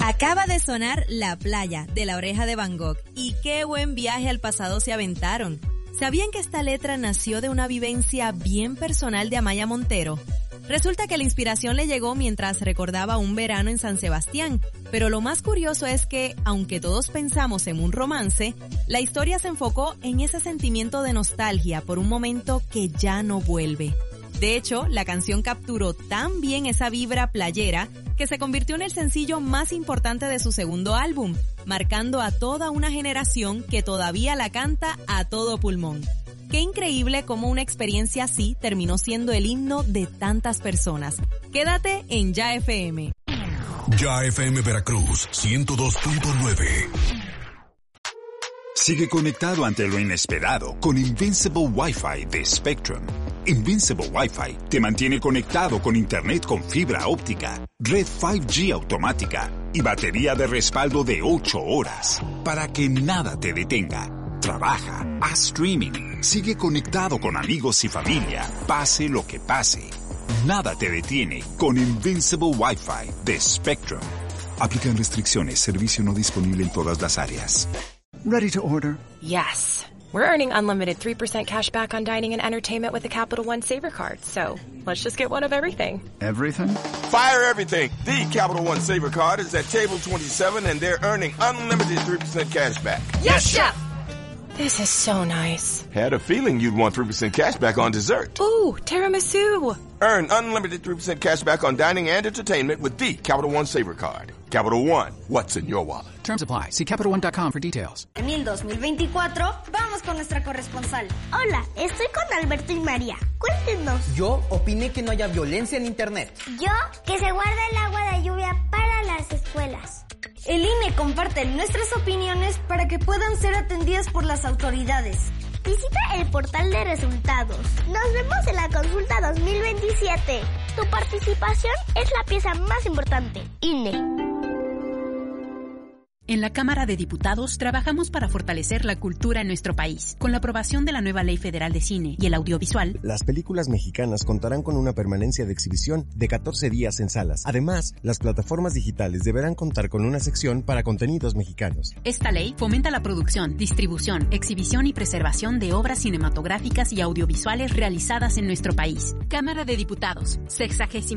Acaba de sonar La Playa, de La Oreja de Van Gogh. Y qué buen viaje al pasado se aventaron. ¿Sabían que esta letra nació de una vivencia bien personal de Amaya Montero? Resulta que la inspiración le llegó mientras recordaba un verano en San Sebastián, pero lo más curioso es que, aunque todos pensamos en un romance, la historia se enfocó en ese sentimiento de nostalgia por un momento que ya no vuelve. De hecho, la canción capturó tan bien esa vibra playera que se convirtió en el sencillo más importante de su segundo álbum, marcando a toda una generación que todavía la canta a todo pulmón. Qué increíble cómo una experiencia así terminó siendo el himno de tantas personas. Quédate en Ya FM. Ya FM Veracruz 102.9. Sigue conectado ante lo inesperado con Invincible Wi-Fi de Spectrum. Invincible Wi-Fi te mantiene conectado con internet con fibra óptica, red 5G automática y batería de respaldo de 8 horas para que nada te detenga. Trabaja, haz streaming, sigue conectado con amigos y familia, pase lo que pase. Nada te detiene con Invincible Wi-Fi de Spectrum. Aplican restricciones, servicio no disponible en todas las áreas. Ready to order? Yes. We're earning unlimited 3% cash back on dining and entertainment with the Capital One Saver Card, so let's just get one of everything. Everything? Fire everything. The Capital One Saver Card is at table 27 and they're earning unlimited 3% cash back. Yes, Chef! This is so nice. Had a feeling you'd want 3% cash back on dessert. Ooh, tiramisu. Earn unlimited 3% cash back on dining and entertainment with the Capital One Saver Card. Capital One, what's in your wallet? Terms apply. See CapitalOne.com for details. En el 2024, vamos con nuestra corresponsal. Hola, estoy con Alberto y María. Cuéntenos. Yo opiné que no haya violencia en Internet. Yo, que se guarde el agua de lluvia para las escuelas. El INE comparte nuestras opiniones para que puedan ser atendidas por las autoridades. Visita el portal de resultados. Nos vemos en la consulta 2027. Tu participación es la pieza más importante. INE. En la Cámara de Diputados trabajamos para fortalecer la cultura en nuestro país. Con la aprobación de la nueva Ley Federal de Cine y el Audiovisual, las películas mexicanas contarán con una permanencia de exhibición de 14 días en salas. Además, las plataformas digitales deberán contar con una sección para contenidos mexicanos. Esta ley fomenta la producción, distribución, exhibición y preservación de obras cinematográficas y audiovisuales realizadas en nuestro país. Cámara de Diputados, 60ª